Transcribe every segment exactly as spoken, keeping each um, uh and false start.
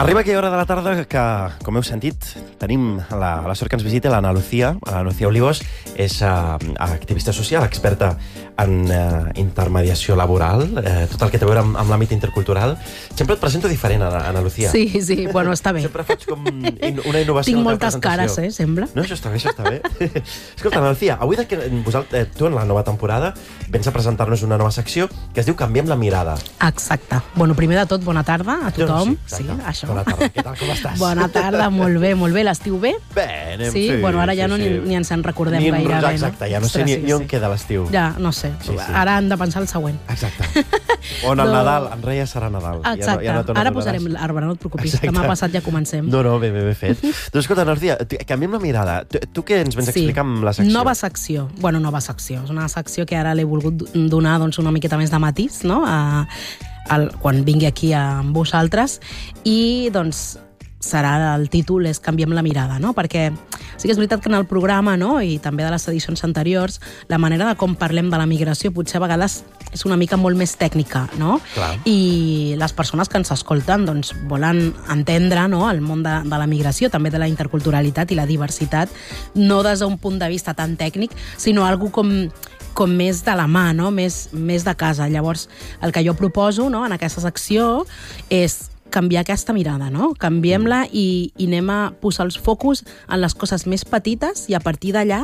Arriba aquella hora de la tarda que, com heu sentit, tenim la, la sort que ens visita l'Anna Lucía. L'Anna Lucía Olivos és uh, activista social, experta en uh, intermediació laboral, uh, tot el que té a veure amb, amb l'àmbit intercultural. Sempre et presento diferent, Anna, Anna Lucía. Sí, sí, bueno, està bé. Sempre faig com in, una innovació. Tinc moltes cares, eh, sembla. No, això està bé, això està bé. Escolta, Anna Lucía, avui de que eh, tu en la nova temporada vens a presentar-nos una nova secció que es diu Canviem la mirada. Exacte. Bueno, primer de tot, bona tarda a tothom. Jo, sí, sí, això. Bona tarda, què tal, com estàs? Bona tarda, molt bé, molt bé. L'estiu bé? Bé, anem, sí. sí. Bueno, ara ja sí, no sí. Ni, ni ens en recordem ni gaire bé, no? Exacte, ja no sé ni, sí, ni on sí. queda l'estiu. Ja, no sé. Sí, sí. Ara hem de pensar el següent. Exacte. On el No. Nadal, en Reia serà Nadal. Exacte. Ja no, ja no Ara posarem l'arbre, no et preocupis. Exacte. Demà passat ja comencem. No, no, bé, bé, bé fet. Doncs escolta, Anna Lucía, canviem la mirada. Tu, tu què ens vens a Sí. explicar amb la secció? Nova secció. Bueno, nova secció. És una secció que ara l'he volgut donar doncs, una miqueta més de matís, no? A, al, quan vingui aquí amb vosaltres. I, doncs, serà el títol és Canviem la mirada, no? Perquè sí que és veritat que en el programa, no? I també de les edicions anteriors, la manera de com parlem de la migració potser a vegades és una mica molt més tècnica, no? Clar. I les persones que ens escolten doncs, volen entendre, no? El món de, de la migració, també de la interculturalitat i la diversitat, no des d'un punt de vista tan tècnic, sinó algo com com més de la mà, no? més, més de casa. Llavors, el que jo proposo, no? En aquesta secció és canviar aquesta mirada, no? Canviem-la i, i anem a posar els focus en les coses més petites i a partir d'allà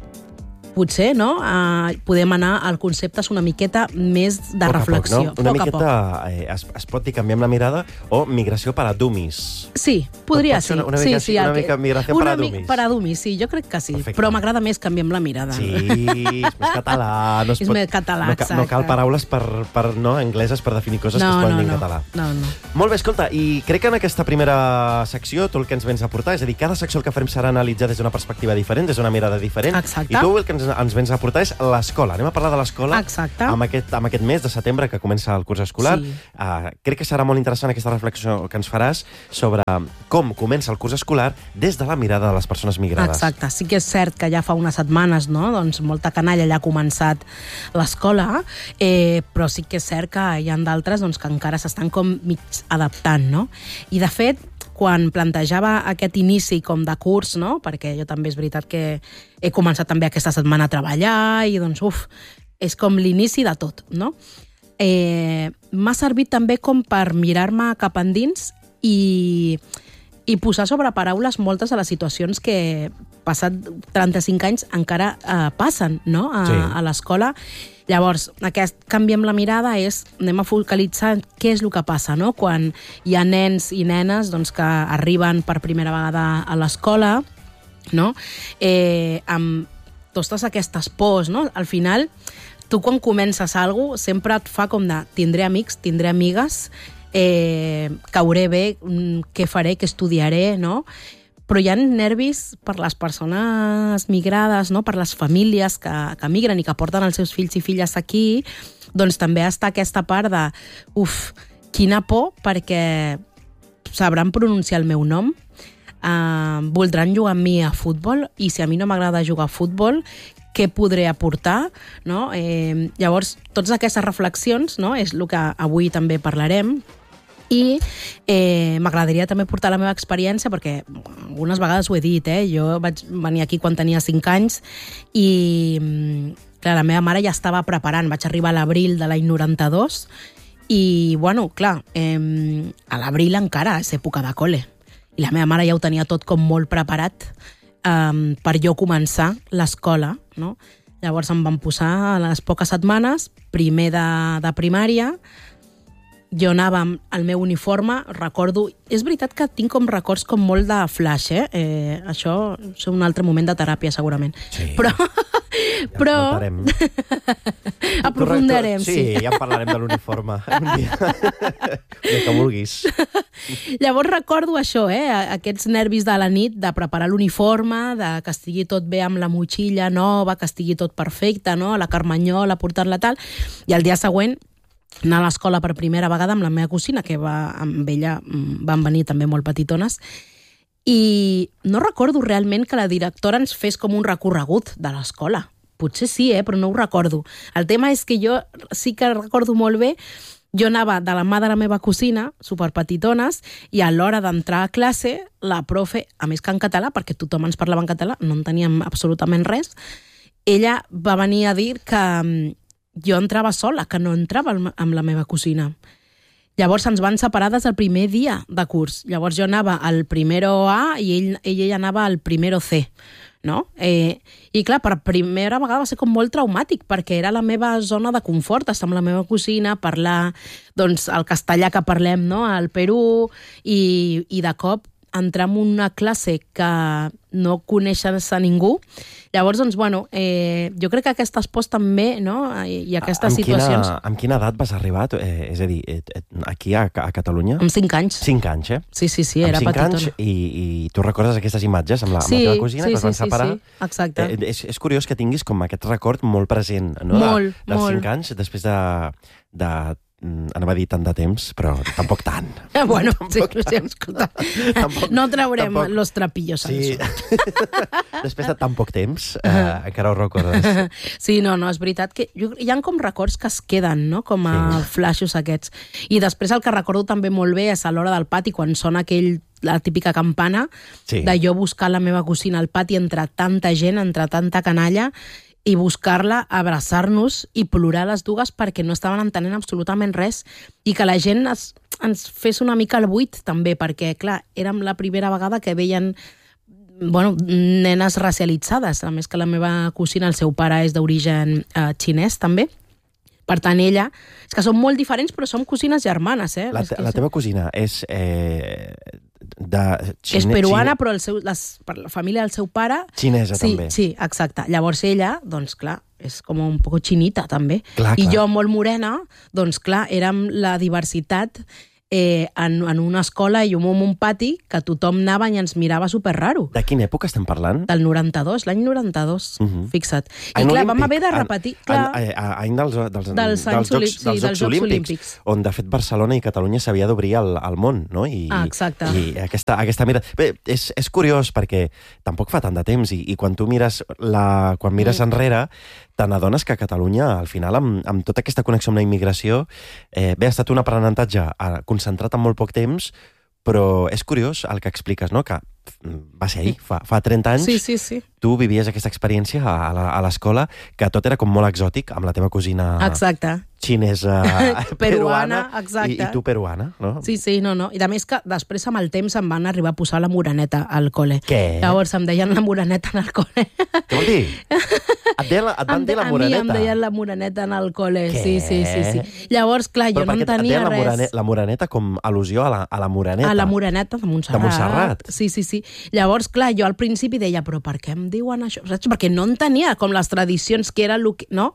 potser, no? Uh, podem anar al conceptes una miqueta més de Poc a reflexió. Poc, no? Una poc miqueta, a poc. eh, es, es pot dir canviem la mirada o migració per a dummies. Sí, podria Pot ser ser. una mica sí, així, sí, una el que- mica migració una per a mi- dummies. Per a dummies, sí, jo crec que sí. Perfecte. Però m'agrada més canviem la mirada. Sí, és més català. No es És pot, més català, no, ca- no cal exacte. paraules per, per, no, angleses per definir coses que es No, poden no, dir en no. català. No, no. Molt bé, escolta, i crec que en aquesta primera secció tu el que ens vens a portar, és a dir, cada secció el que farem serà analitzar des d'una perspectiva diferent, des d'una mirada diferent. Exacte. I tu el que ens, ens vens a portar és l'escola. Anem a parlar de l'escola Exacte. amb aquest, amb aquest mes de setembre que comença el curs escolar. Sí. Uh, crec que serà molt interessant aquesta reflexió que ens faràs sobre com comença el curs escolar des de la mirada de les persones migrades. Exacte. Sí que és cert que ja fa unes setmanes, no? Doncs molta canalla ja ha començat l'escola, eh, però sí que és cert que hi ha d'altres doncs, que encara s'estan com mig adaptant, no? I, de fet, quan plantejava aquest inici com de curs, no? Perquè jo també és veritat que he començat també aquesta setmana a treballar i, doncs, uf, és com l'inici de tot, no? Eh, m'ha servit també com per mirar-me cap endins i, i posar sobre paraules moltes de les situacions que, passat trenta-cinc anys, encara eh, passen, no? A, Sí. a l'escola. Llavors, aquest canviem la mirada és, anem a focalitzar què és el que passa, no? Quan hi ha nens i nenes doncs, que arriben per primera vegada a l'escola, no? Eh, amb totes aquestes pors, no? Al final, tu quan comences alguna cosa sempre et fa com de tindré amics, tindré amigues, eh, cauré bé, mm, què faré, què estudiaré, no? Però hi ha nervis per les persones migrades, no? Per les famílies que, que migren i que porten els seus fills i filles aquí, doncs també està aquesta part de uf, quina por, perquè sabran pronunciar el meu nom, eh, voldran jugar amb mi a futbol, i si a mi no m'agrada jugar a futbol, què podré aportar, no? Eh, llavors, totes aquestes reflexions, no? És el que avui també parlarem, i eh, m'agradaria també portar la meva experiència, perquè algunes vegades ho he dit, eh? Jo vaig venir aquí quan tenia cinc anys i clar, la meva mare ja estava preparant, vaig arribar a l'abril de l'any noranta-dos i, bueno, clar, eh, a l'abril encara és època de col·le i la meva mare ja ho tenia tot com molt preparat eh, per jo començar l'escola, no? Llavors em van posar a les poques setmanes, primer de, de primària. Jo anava amb el meu uniforme, recordo... És veritat que tinc com records com molt de flash, eh? eh això és un altre moment de teràpia, segurament. Sí. Però... Ja però... Aprofundarem, sí. sí. Sí, ja en parlarem de l'uniforme. Un dia. El que vulguis. Llavors recordo això, eh? Aquests nervis de la nit, de preparar l'uniforme, de que estigui tot bé amb la motxilla nova, que estigui tot perfecte, no? La carmanyola, portar-la tal. I el dia següent anar a l'escola per primera vegada amb la meva cosina, que va, amb ella van venir també molt petitones, i no recordo realment que la directora ens fes com un recorregut de l'escola. Potser sí, eh, però no ho recordo. El tema és que jo sí que recordo molt bé jo anava de la mà de la meva cosina, superpetitones, i a l'hora d'entrar a classe, la profe, a més que en català, perquè tothom ens parlava en català, no enteníem absolutament res, ella va venir a dir que jo entrava sola, que no entrava amb la meva cosina. Llavors ens van separar des del primer dia de curs. Llavors jo anava al primero A i ell, ella anava al primero C. No? Eh, I clar, per primera vegada va ser com molt traumàtic, perquè era la meva zona de confort, estar amb la meva cosina, parlar doncs, el castellà que parlem, no?, al Perú, i, i de cop entrar en una classe que no coneixes a ningú. Llavors, doncs, bueno, eh, jo crec que aquestes pors també, no?, i aquestes amb situacions... Quina, amb quina edat vas arribar? Eh, és a dir, aquí a, a Catalunya? Amb cinc anys. Cinc anys, eh? Sí, sí, sí, era petitona. Amb petitona. cinc anys, i, i tu recordes aquestes imatges amb la, sí, amb la teva cosina sí, que es van sí, separar? Sí, sí, exacte. Eh, és, és curiós que tinguis com aquest record molt present, no? Molt, de, dels molt. cinc anys, després de... de anava a dir tant de temps, però tampoc tant. Bueno, tampoc sí, sí, escolta. Tampoc, no traurem tampoc, los trapillos sí. Després de tan poc temps, eh, encara ho recordes. Sí, no, no, és veritat que hi ha com records que es queden, no?, com a sí. flashes aquests. I després el que recordo també molt bé és a l'hora del pati, quan sona aquell la típica campana, sí. de jo buscar la meva cosina al pati entre tanta gent, entre tanta canalla, i buscar-la, abraçar-nos i plorar les dues perquè no estaven entenent absolutament res, i que la gent es, ens fes una mica el buit també, perquè, clar, érem la primera vegada que veien bueno, nenes racialitzades, a més que la meva cosina, el seu pare és d'origen eh, xinès també. Per tant, ella... És que som molt diferents, però som cosines germanes, eh? La, te, la teva cosina és... Eh, de xine, és peruana, xine... però el seu, les, per la família del seu pare... Xinesa, sí, també. Sí, exacte. Llavors ella, doncs clar, és com un poc xinita, també. Clar, I clar. jo, molt morena, doncs clar, érem la diversitat eh, en, en una escola i un, un pati que tothom anava i ens mirava super raro. De quina època estem parlant? Del noranta-dos, l'any noranta-dos, uh -huh. fixa't. I any clar, olímpic, vam haver de repetir... Any, clar, any, any dels, dels, dels, dels, dels, Jocs, sí, dels, dels Jocs, Jocs Olímpics, Olímpics, on de fet Barcelona i Catalunya s'havia d'obrir al, al món, no? I, ah, exacte. I aquesta, aquesta mira... Bé, és, és curiós perquè tampoc fa tant de temps i, i quan tu mires, la, quan mires mm. enrere te n'adones que a Catalunya, al final, amb, amb tota aquesta connexió amb la immigració, eh, bé, ha estat un aprenentatge concentrat en molt poc temps, però és curiós el que expliques, no?, que va ser ahir, fa, fa trenta anys, sí, sí, sí. tu vivies aquesta experiència a l'escola, que tot era com molt exòtic, amb la teva cosina exacte. xinesa, peruana, peruana exacte. I, i tu peruana, no? Sí, sí, no, no. I a més que després amb el temps em van arribar a posar la moreneta al col·le. Què? Llavors em deien la moreneta en el col·le. Què vol dir? Et, deien, et van dir la moreneta? A mi em deien la moreneta en el col·le, sí, sí, sí, sí. Llavors, clar, jo però no entenia la res. Moreneta, la moreneta com al·lusió a la, a la moreneta. A la moreneta de Montserrat. De Montserrat. Sí, sí, sí. Llavors, clar, jo al principi deia, però per què em diuen això? Saps? Perquè no entenia com les tradicions que era el que... No?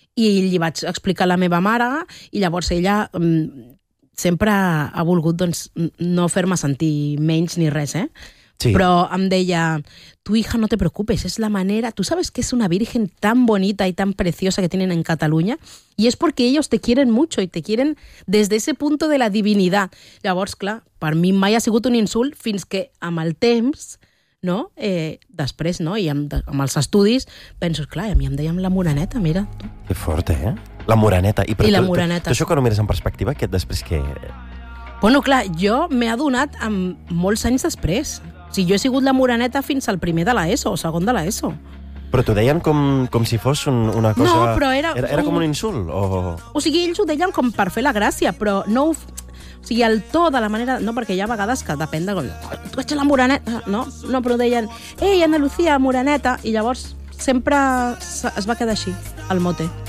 I li vaig explicar a la meva mare i llavors ella mm, sempre ha volgut doncs, no fer-me sentir menys ni res, eh? Sí. Però em deia, tu hija no te preocupes, es la manera, tú sabes que es una virgen tan bonita y tan preciosa que tienen en Cataluña y es porque ellos te quieren mucho y te quieren desde ese punto de la divinidad. Llavors, clar, per mi mai ha sigut un insult fins que amb el temps, no? Eh, després, no? I amb, amb els estudis, penso, clar, a mi em deien la moreneta, mira. Tu. Que fort, eh? La moreneta. I, I la tu, moreneta. Tu, tu això quan ho mires en perspectiva, que després que... Bueno, clar, jo m'he adonat amb molts anys després. O sigui, jo he sigut la moreneta fins al primer de l'ESO, o segon de l'ESO. Però t'ho deien com, com si fos un, una cosa... No, però era... Era, era com un insult, o... O sigui, ells ho deien com per fer la gràcia, però no ho... O sigui, el to de la manera... No, perquè hi ha vegades que depèn de... Tu ets la moreneta... No, no, però deien... Ei, Ana Lucía, moreneta... I llavors sempre es va quedar així, el mote.